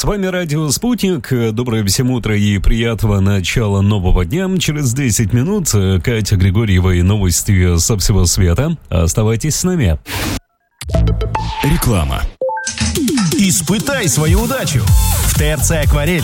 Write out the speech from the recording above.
С вами радио «Спутник». Доброе всем утро и приятного начала нового дня. Через 10 минут Катя Григорьева и новости со всего света. Оставайтесь с нами. Реклама. Испытай свою удачу. В ТРЦ «Акварель»